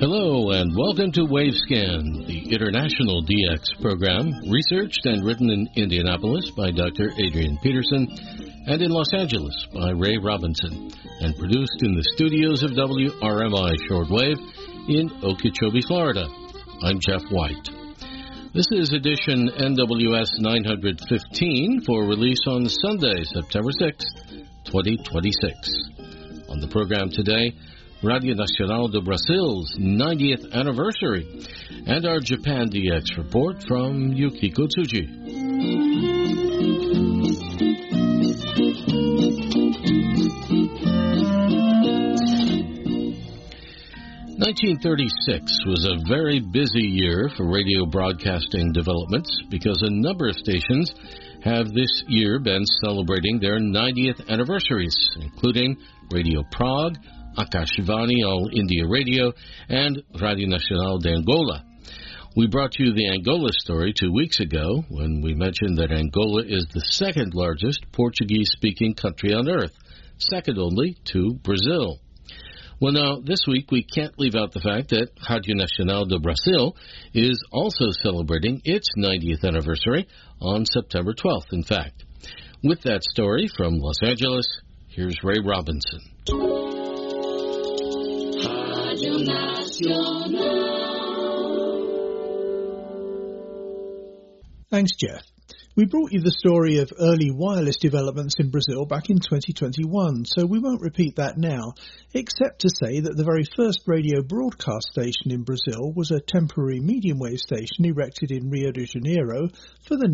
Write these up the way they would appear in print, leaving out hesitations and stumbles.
Hello and welcome to Wavescan, the international DX program, researched and written in Indianapolis by Dr. Adrian Peterson and in Los Angeles by Ray Robinson, and produced in the studios of WRMI Shortwave in Okeechobee, Florida. I'm Jeff White. This is edition NWS 915 for release on Sunday, September 6th, 2026. On the program today, Radio Nacional do Brasil's 90th anniversary, and our Japan DX report from Yukiko Tsuji. 1936 was a very busy year for radio broadcasting developments because a number of stations have this year been celebrating their 90th anniversaries, including Radio Prague, Akashvani All India Radio, and Radio Nacional de Angola. We brought you the Angola story 2 weeks ago when we mentioned that Angola is the second largest Portuguese-speaking country on earth, second only to Brazil. Well, now, this week we can't leave out the fact that Radio Nacional do Brasil is also celebrating its 90th anniversary on September 12th, in fact. With that story from Los Angeles, here's Ray Robinson. Thanks, Jeff. We brought you the story of early wireless developments in Brazil back in 2021, so we won't repeat that now, except to say that the very first radio broadcast station in Brazil was a temporary medium wave station erected in Rio de Janeiro for the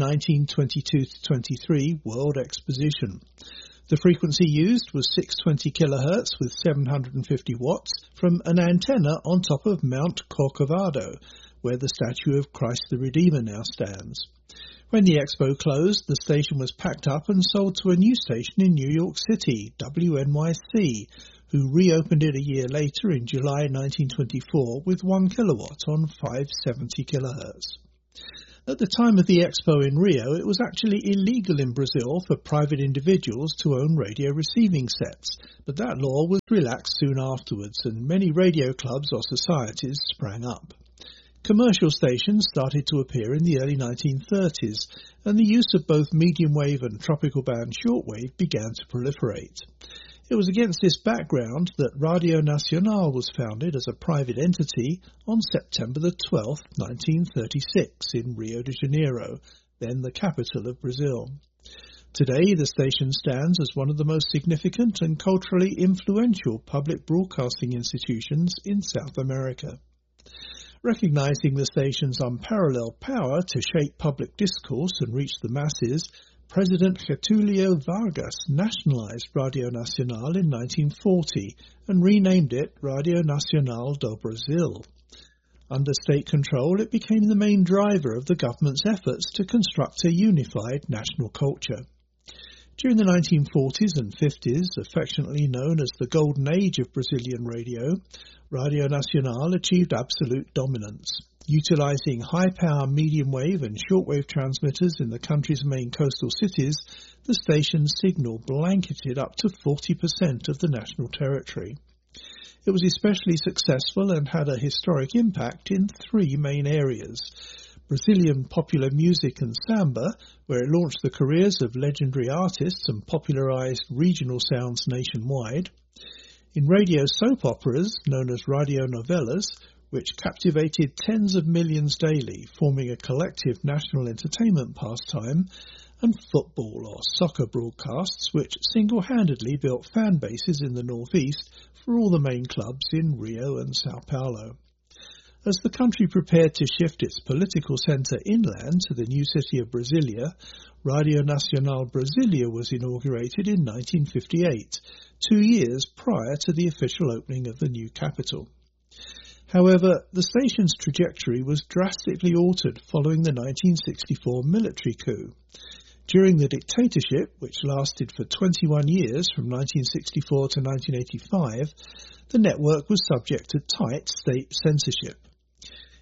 1922-23 World Exposition. The frequency used was 620 kHz with 750 watts from an antenna on top of Mount Corcovado, where the statue of Christ the Redeemer now stands. When the expo closed, the station was packed up and sold to a new station in New York City, WNYC, who reopened it a year later in July 1924 with 1 kilowatt on 570 kHz. At the time of the expo in Rio, it was actually illegal in Brazil for private individuals to own radio receiving sets, but that law was relaxed soon afterwards and many radio clubs or societies sprang up. Commercial stations started to appear in the early 1930s, and the use of both medium wave and tropical band shortwave began to proliferate. It was against this background that Radio Nacional was founded as a private entity on September the 12th, 1936 in Rio de Janeiro, then the capital of Brazil. Today, the station stands as one of the most significant and culturally influential public broadcasting institutions in South America. Recognizing the station's unparalleled power to shape public discourse and reach the masses, President Getulio Vargas nationalized Radio Nacional in 1940 and renamed it Radio Nacional do Brasil. Under state control, it became the main driver of the government's efforts to construct a unified national culture. During the 1940s and 50s, affectionately known as the Golden Age of Brazilian radio, Radio Nacional achieved absolute dominance. Utilizing high-power medium-wave and shortwave transmitters in the country's main coastal cities, the station's signal blanketed up to 40% of the national territory. It was especially successful and had a historic impact in three main areas: Brazilian popular music and samba, where it launched the careers of legendary artists and popularized regional sounds nationwide; in radio soap operas, known as radionovelas, which captivated tens of millions daily, forming a collective national entertainment pastime; and football or soccer broadcasts, which single-handedly built fan bases in the northeast for all the main clubs in Rio and Sao Paulo. As the country prepared to shift its political centre inland to the new city of Brasilia, Radio Nacional Brasilia was inaugurated in 1958, 2 years prior to the official opening of the new capital. However, the station's trajectory was drastically altered following the 1964 military coup. During the dictatorship, which lasted for 21 years from 1964 to 1985, the network was subject to tight state censorship.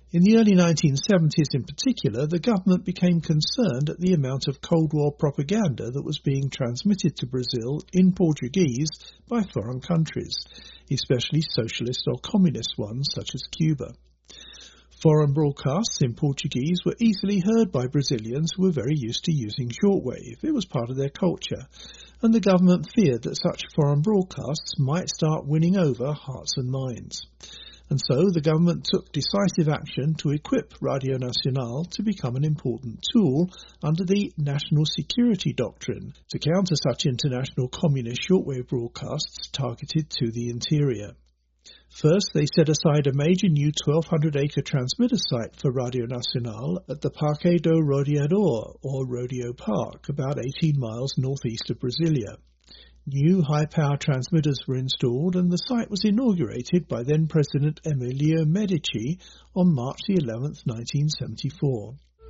In the early 1970s in particular, the government became concerned at the amount of Cold War propaganda that was being transmitted to Brazil in Portuguese by foreign countries, especially socialist or communist ones such as Cuba. Foreign broadcasts in Portuguese were easily heard by Brazilians who were very used to using shortwave. It was part of their culture, and the government feared that such foreign broadcasts might start winning over hearts and minds. And so the government took decisive action to equip Radio Nacional to become an important tool under the National Security Doctrine to counter such international communist shortwave broadcasts targeted to the interior. First, they set aside a major new 1,200-acre transmitter site for Radio Nacional at the Parque do Rodeador, or Rodeo Park, about 18 miles northeast of Brasilia. New high-power transmitters were installed and the site was inaugurated by then-President Emilio Medici on March 11, 1974.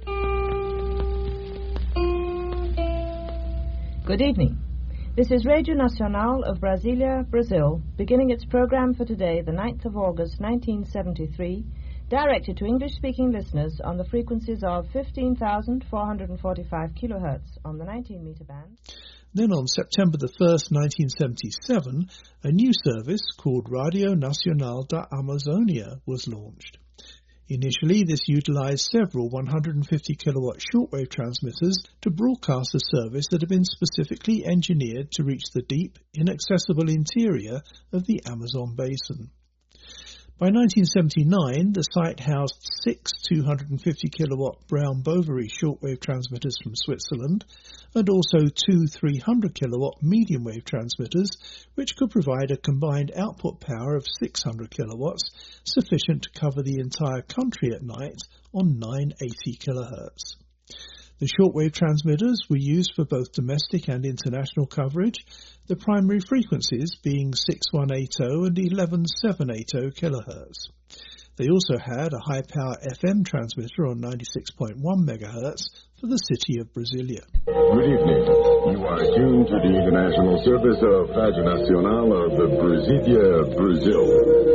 Good evening. This is Radio Nacional of Brasilia, Brazil, beginning its program for today, the 9th of August, 1973, directed to English-speaking listeners on the frequencies of 15,445 kilohertz on the 19-meter band. Then on September the 1st, 1977, a new service called Radio Nacional da Amazonia was launched. Initially, this utilized several 150-kilowatt shortwave transmitters to broadcast a service that had been specifically engineered to reach the deep, inaccessible interior of the Amazon basin. By 1979, the site housed 6 250-kilowatt Brown Boveri shortwave transmitters from Switzerland and also 2 300-kilowatt medium-wave transmitters, which could provide a combined output power of 600 kilowatts, sufficient to cover the entire country at night on 980 kilohertz. The shortwave transmitters were used for both domestic and international coverage, the primary frequencies being 6180 and 11780 kilohertz. They also had a high-power FM transmitter on 96.1 megahertz for the city of Brasilia. Good evening. You are tuned to the international service of Radio Nacional of the Brasilia, Brazil,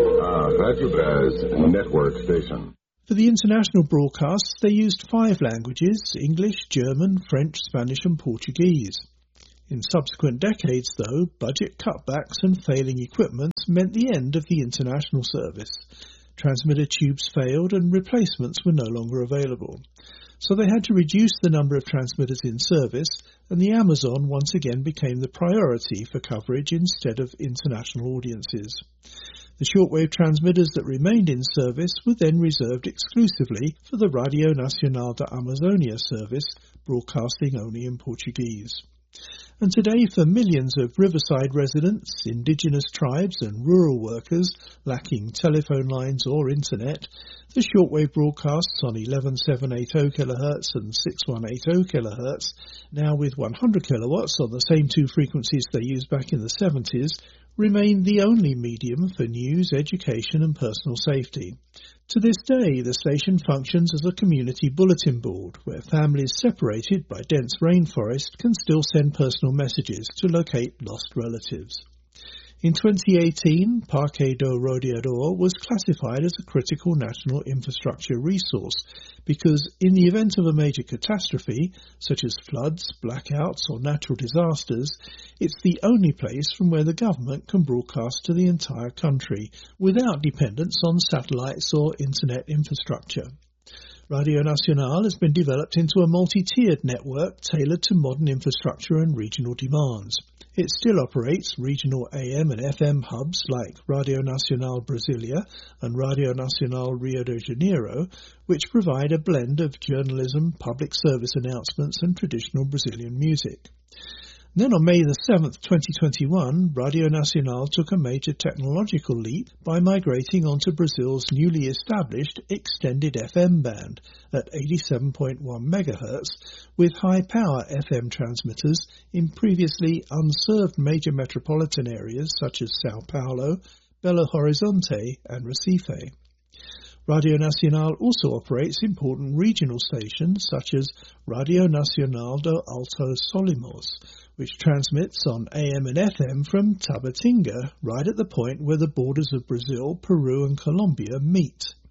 Radio Braz network station. For the international broadcasts, they used 5 languages: English, German, French, Spanish and Portuguese. In subsequent decades, though, budget cutbacks and failing equipment meant the end of the international service. Transmitter tubes failed and replacements were no longer available. So they had to reduce the number of transmitters in service, and the Amazon once again became the priority for coverage instead of international audiences. The shortwave transmitters that remained in service were then reserved exclusively for the Radio Nacional da Amazonia service, broadcasting only in Portuguese. And today, for millions of riverside residents, indigenous tribes and rural workers lacking telephone lines or internet, the shortwave broadcasts on 11780 kHz and 6180 kHz, now with 100 kilowatts on the same 2 frequencies they used back in the 70s, remain the only medium for news, education and personal safety. To this day, the station functions as a community bulletin board where families separated by dense rainforest can still send personal messages to locate lost relatives. In 2018, Parque do Rodeador was classified as a critical national infrastructure resource because in the event of a major catastrophe, such as floods, blackouts or natural disasters, it's the only place from where the government can broadcast to the entire country without dependence on satellites or internet infrastructure. Radio Nacional has been developed into a multi-tiered network tailored to modern infrastructure and regional demands. It still operates regional AM and FM hubs like Radio Nacional Brasilia and Radio Nacional Rio de Janeiro, which provide a blend of journalism, public service announcements and traditional Brazilian music. Then on May the 7th, 2021, Radio Nacional took a major technological leap by migrating onto Brazil's newly established extended FM band at 87.1 MHz with high-power FM transmitters in previously unserved major metropolitan areas such as Sao Paulo, Belo Horizonte and Recife. Radio Nacional also operates important regional stations such as Radio Nacional do Alto Solimões, which transmits on AM and FM from Tabatinga, right at the point where the borders of Brazil, Peru and Colombia meet.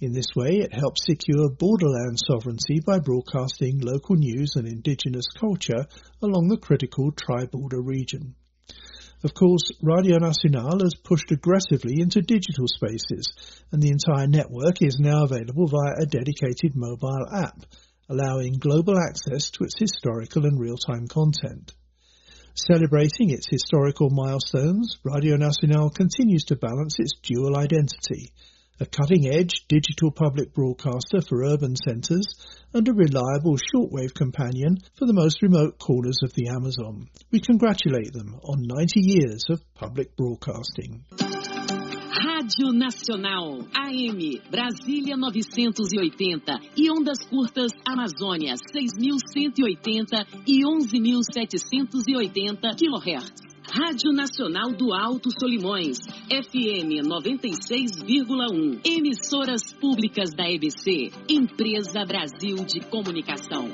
In this way, it helps secure borderland sovereignty by broadcasting local news and indigenous culture along the critical tri-border region. Of course, Radio Nacional has pushed aggressively into digital spaces, and the entire network is now available via a dedicated mobile app, allowing global access to its historical and real-time content. Celebrating its historical milestones, Radio Nacional continues to balance its dual identity, a cutting-edge digital public broadcaster for urban centres and a reliable shortwave companion for the most remote corners of the Amazon. We congratulate them on 90 years of public broadcasting. Rádio Nacional, AM, Brasília 980 e ondas curtas Amazônia 6.180 e 11.780 kHz. Rádio Nacional do Alto Solimões, FM 96,1. Emissoras públicas da EBC, Empresa Brasil de Comunicação.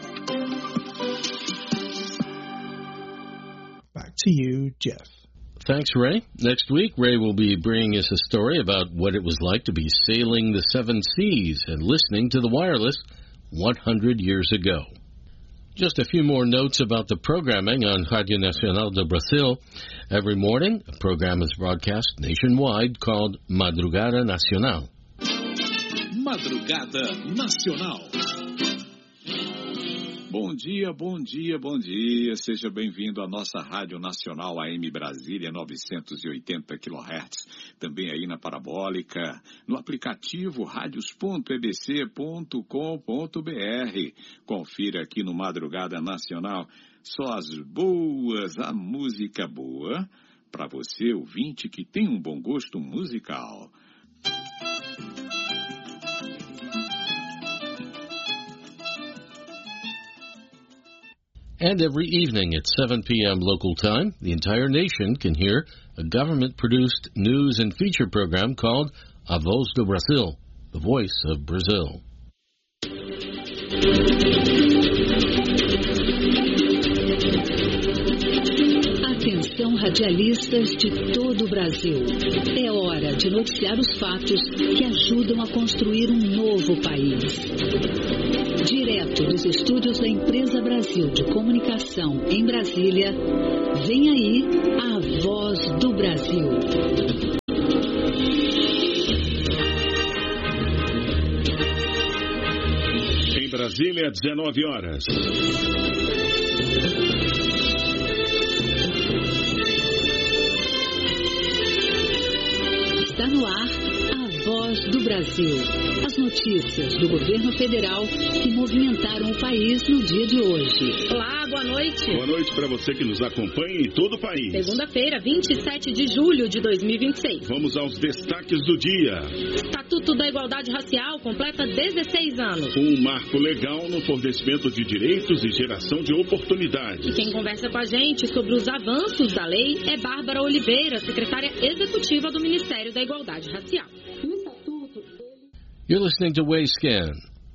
Back to you, Jeff. Thanks, Ray. Next week, Ray will be bringing us a story about what it was like to be sailing the seven seas and listening to the wireless 100 years ago. Just a few more notes about the programming on Radio Nacional do Brasil. Every morning, a program is broadcast nationwide called Madrugada Nacional. Madrugada Nacional. Bom dia, bom dia, bom dia. Seja bem-vindo à nossa Rádio Nacional AM Brasília 980 kHz. Também aí na parabólica, no aplicativo radios.ebc.com.br. Confira aqui no Madrugada Nacional só as boas, a música boa, para você, ouvinte, que tem um bom gosto musical. And every evening at 7 p.m. local time, the entire nation can hear a government-produced news and feature program called A Voz do Brasil, the voice of Brazil. Atenção, radialistas de todo o Brasil. É hora de noticiar os fatos que ajudam a construir um novo país. Direto dos estúdios da Empresa Brasil de Comunicação em Brasília, vem aí a Voz do Brasil. Em Brasília, 19 horas. Está no ar a Voz do Brasil. As notícias do governo federal que movimentaram o país no dia de hoje. Olá, boa noite. Boa noite para você que nos acompanha em todo o país. Segunda-feira, 27 de julho de 2026. Vamos aos destaques do dia. Estatuto da Igualdade Racial completa 16 anos. Um marco legal no fornecimento de direitos e geração de oportunidades. E quem conversa com a gente sobre os avanços da lei é Bárbara Oliveira, secretária executiva do Ministério da Igualdade Racial. You're listening to Wayscan.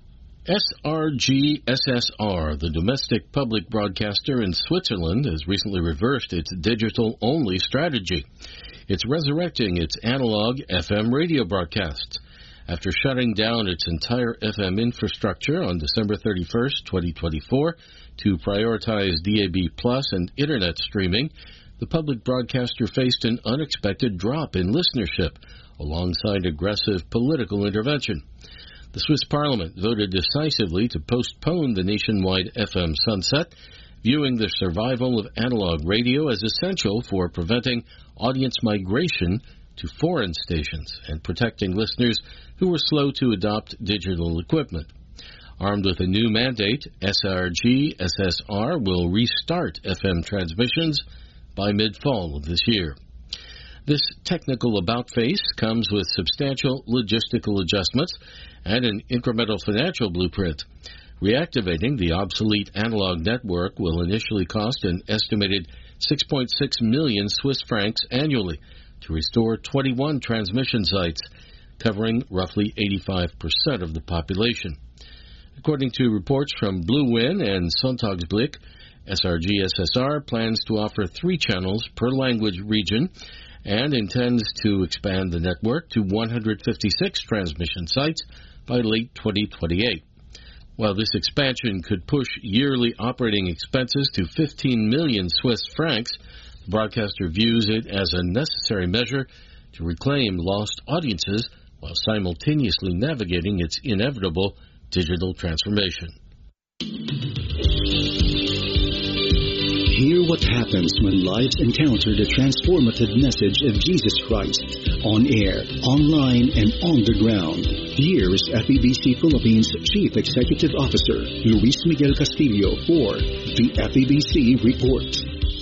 SRG-SSR, the domestic public broadcaster in Switzerland, has recently reversed its digital-only strategy. It's resurrecting its analog FM radio broadcasts. After shutting down its entire FM infrastructure on December 31st, 2024, to prioritize DAB+ and Internet streaming, the public broadcaster faced an unexpected drop in listenership, alongside aggressive political intervention. The Swiss Parliament voted decisively to postpone the nationwide FM sunset, viewing the survival of analog radio as essential for preventing audience migration to foreign stations and protecting listeners who were slow to adopt digital equipment. Armed with a new mandate, SRG-SSR will restart FM transmissions by mid-fall of this year. This technical about-face comes with substantial logistical adjustments and an incremental financial blueprint. Reactivating the obsolete analog network will initially cost an estimated 6.6 million Swiss francs annually to restore 21 transmission sites, covering roughly 85% of the population. According to reports from Blue Win and Sonntagsblick, SRG-SSR plans to offer 3 channels per language region and intends to expand the network to 156 transmission sites by late 2028. While this expansion could push yearly operating expenses to 15 million Swiss francs, the broadcaster views it as a necessary measure to reclaim lost audiences while simultaneously navigating its inevitable digital transformation. Hear what happens when lives encounter the transformative message of Jesus Christ on air, online, and on the ground. Here is FEBC Philippines Chief Executive Officer Luis Miguel Castillo for the FEBC Report.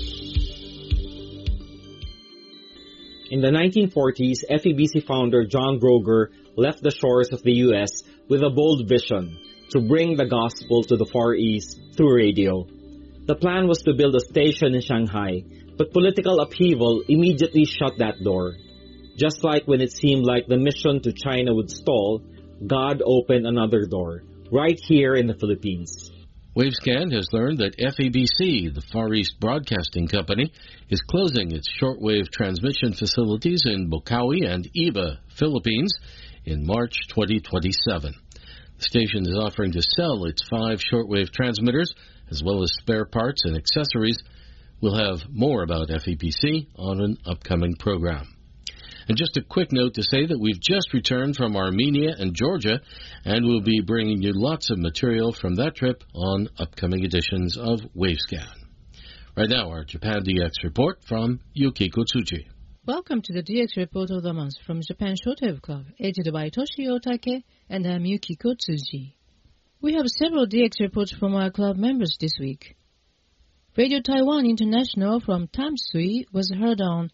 In the 1940s, FEBC founder John Broger left the shores of the U.S. with a bold vision to bring the gospel to the Far East through radio. The plan was to build a station in Shanghai, but political upheaval immediately shut that door. Just like when it seemed like the mission to China would stall, God opened another door, right here in the Philippines. Wavescan has learned that FEBC, the Far East Broadcasting Company, is closing its shortwave transmission facilities in Bocaue and Iba, Philippines, in March 2027. The station is offering to sell its 5 shortwave transmitters, as well as spare parts and accessories. We'll have more about FEBC on an upcoming program. And just a quick note to say that we've just returned from Armenia and Georgia, and we'll be bringing you lots of material from that trip on upcoming editions of Wavescan. Right now, our Japan DX report from Yukiko Tsuji. Welcome to the DX report of the month from Japan Shortwave Club, edited by Toshio Take, and I'm Yukiko Tsuji. We have several DX reports from our club members this week. Radio Taiwan International from Tamsui was heard on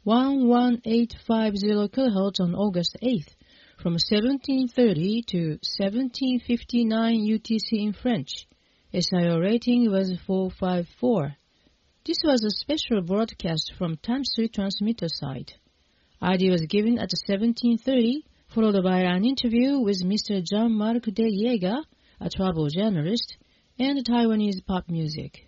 11850 kHz on August 8th from 1730 to 1759 UTC in French. SIO rating was 454. This was a special broadcast from Tamsui transmitter site. ID was given at 1730, followed by an interview with Mr. Jean-Marc de Yeager, a travel journalist, and Taiwanese pop music.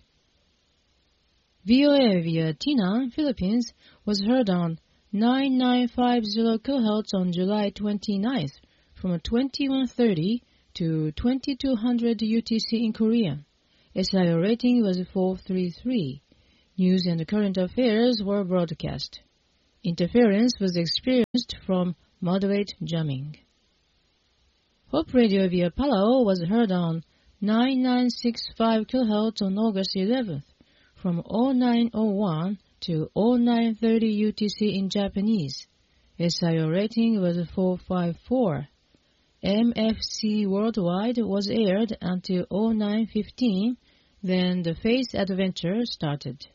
VOA via Tainan, Philippines, was heard on 9950 kHz on July 29th from 2130 to 2200 UTC in Korean. SIO rating was 433. News and current affairs were broadcast. Interference was experienced from moderate jamming. Hope Radio via Palau was heard on 9965 kHz on August 11th from 0901 to 0930 UTC in Japanese. SIO rating was 454. MFC Worldwide was aired until 0915, then the Faith Adventure started.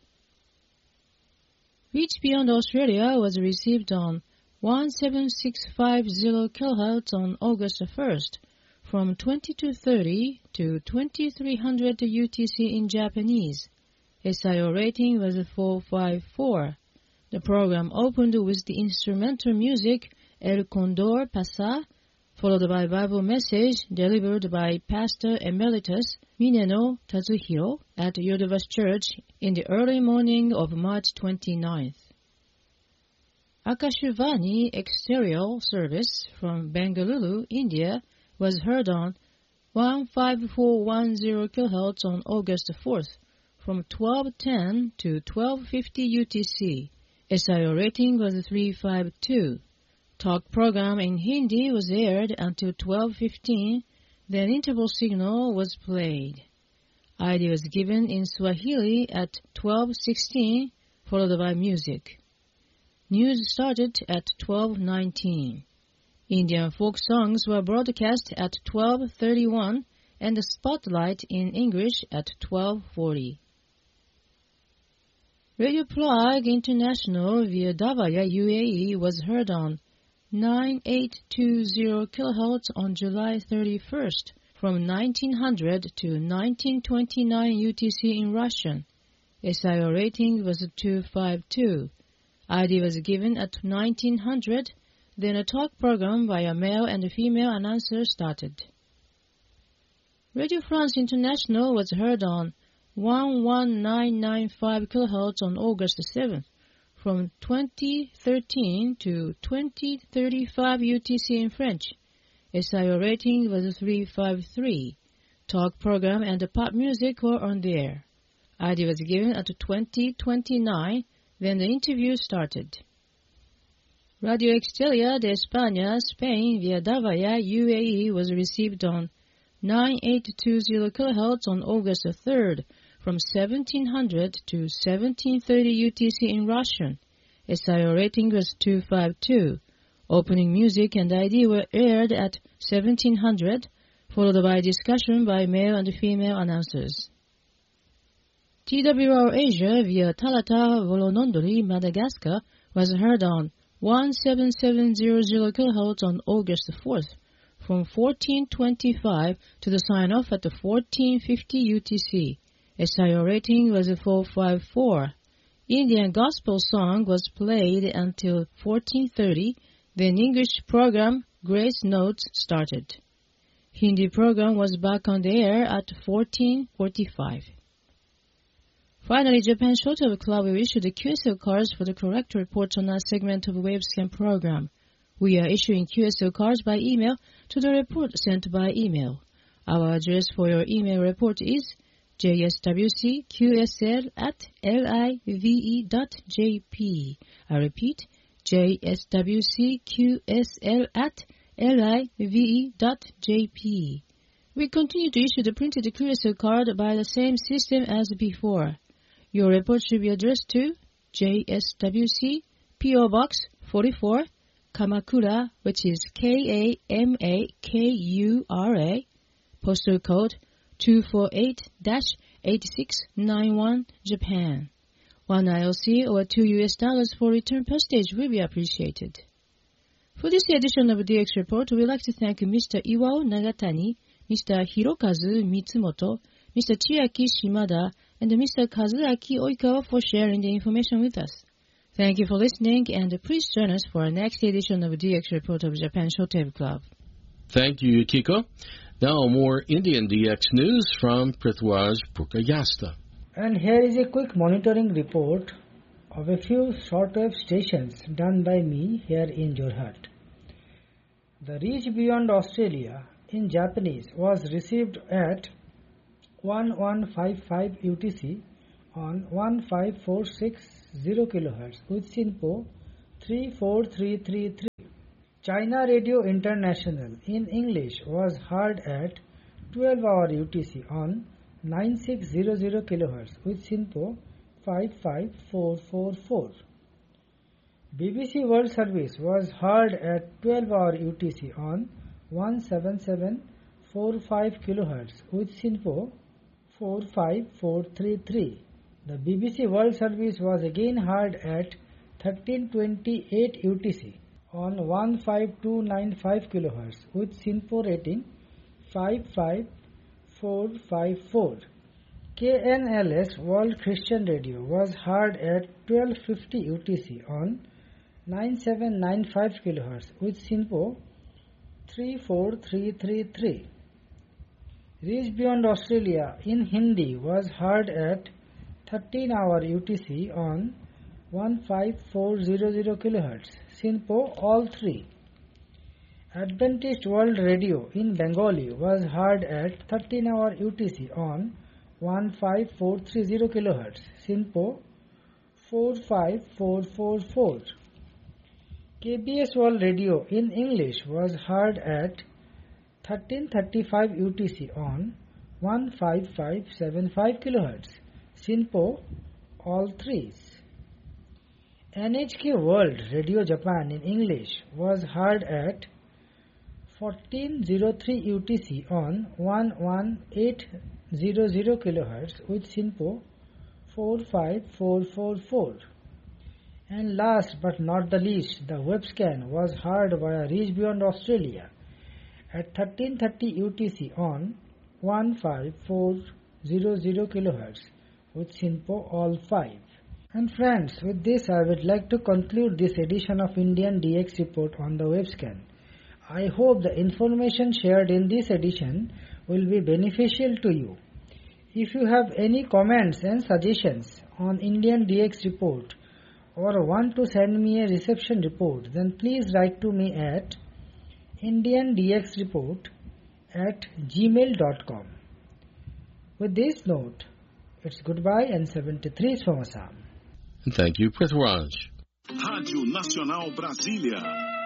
Reach Beyond Australia was received on 17650 kHz on August 1st from 2230 to 2300 UTC in Japanese. SIO rating was 454. The program opened with the instrumental music El Condor Pasa, followed by Bible message delivered by Pastor Emeritus Mineno Tatsuhiro at Yodavas Church in the early morning of March 29th. Akashvani Exterior Service from Bengaluru, India, was heard on 15410 kHz on August 4th from 1210 to 1250 UTC. SIO rating was 352. Talk program in Hindi was aired until 12:15, then interval signal was played. ID was given in Swahili at 12:16, followed by music. News started at 12:19. Indian folk songs were broadcast at 12:31 and the spotlight in English at 12:40. Radio Plug International via Davaya, UAE was heard on 9820 kHz on July 31st from 1900 to 1929 UTC in Russian. SIO rating was 252. ID was given at 1900, then a talk program by a male and a female announcer started. Radio France International was heard on 11995 kHz on August 7th from 2013 to 2035 UTC in French. SIO rating was 353. Talk program and pop music were on the air. ID was given at 2029 when the interview started. Radio Extelia de España, Spain, via Davaya, UAE, was received on 9820 kHz on August 3rd from 1700 to 1730 UTC in Russian. SIO rating was 252. Opening music and ID were aired at 1700, followed by discussion by male and female announcers. TWR Asia via Talata Volonondori, Madagascar, was heard on 17700 kHz on August 4th from 1425 to the sign-off at 1450 UTC. SIO rating was 454. Indian gospel song was played until 1430. Then English program Grace Notes started. Hindi program was back on the air at 1445. Finally, Japan Shortwave Club will issue the QSL cards for the correct reports on our segment of Wavescan program. We are issuing QSL cards by email to the report sent by email. Our address for your email report is jswcqsl@live.jp. I repeat, jswcqsl@live.jp. We continue to issue the printed QSL card by the same system as before. Your report should be addressed to JSWC PO Box 44, Kamakura, which is Kamakura, postal code 248-8691, Japan. $1 ILC or $2 for return postage will be appreciated. For this edition of DX Report, we'd like to thank Mr. Iwao Nagatani, Mr. Hirokazu Mitsumoto, Mr. Chiaki Shimada, and Mr. Kazuaki Oikawa for sharing the information with us. Thank you for listening, and please join us for our next edition of DX Report of Japan Shortwave Club. Thank you, Yukiko. Now more Indian DX news from Prithwaj Purkayastha. And here is a quick monitoring report of a few shortwave stations done by me here in Jorhat. The Reach Beyond Australia in Japanese was received at 1155 UTC on 15460 kHz with SINPO 34333. China Radio International in English was heard at 12-hour UTC on 9600 kHz with SINPO 55444. BBC World Service was heard at 12-hour UTC on 17745 kHz with SINPO 45433. The BBC World Service was again heard at 1328 UTC on 15295 kHz with SINPO rating 55454. KNLS World Christian Radio was heard at 1250 UTC on 9795 kHz with SINPO 34333. Reach Beyond Australia in Hindi was heard at 13-hour UTC on 15400 kHz, SINPO all 3. Adventist World Radio in Bengali was heard at 13-hour UTC on 15430 kHz, SINPO 45444. KBS World Radio in English was heard at 1335 UTC on 15575 kHz, SINPO all 3s. NHK World Radio Japan in English was heard at 1403 UTC on 11800 kHz with SINPO 45444. And last but not the least, the webscan was heard via Reach Beyond Australia at 1330 UTC on 15400 kHz with SINPO all 5. And friends, with this I would like to conclude this edition of Indian DX Report on the webscan. I hope the information shared in this edition will be beneficial to you. If you have any comments and suggestions on Indian DX Report or want to send me a reception report, then please write to me at indiandxreport@gmail.com. With this note, it's goodbye and 73 from Assam. And thank you, Prithviraj. Rádio Nacional Brasília.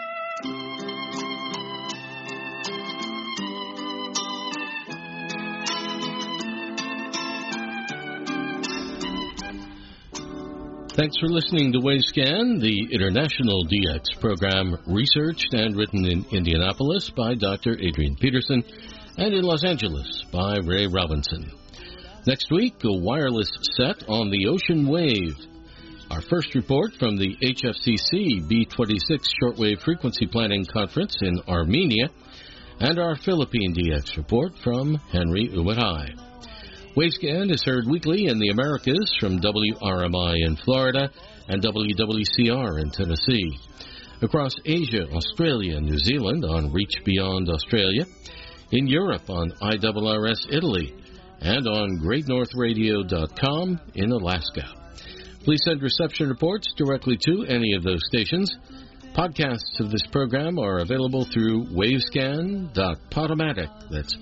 Thanks for listening to Wavescan, the international DX program researched and written in Indianapolis by Dr. Adrian Peterson and in Los Angeles by Ray Robinson. Next week, a wireless set on the ocean wave. Our first report from the HFCC B26 Shortwave Frequency Planning Conference in Armenia, and our Philippine DX report from Henry Umatai. Wavescan is heard weekly in the Americas from WRMI in Florida and WWCR in Tennessee. Across Asia, Australia, and New Zealand on Reach Beyond Australia. In Europe on IRRS Italy. And on GreatNorthRadio.com in Alaska. Please send reception reports directly to any of those stations. Podcasts of this program are available through wavescan.podomatic. That's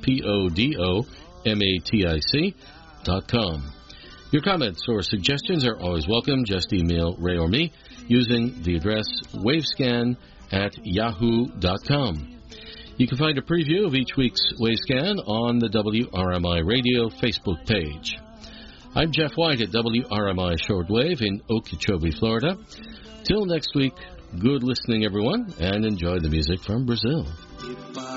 PODOMATIC.com. Your comments or suggestions are always welcome. Just email Ray or me using the address wavescan@yahoo.com. You can find a preview of each week's Wavescan on the WRMI Radio Facebook page. I'm Jeff White at WRMI Shortwave in Okeechobee, Florida. Till next week, good listening, everyone, and enjoy the music from Brazil.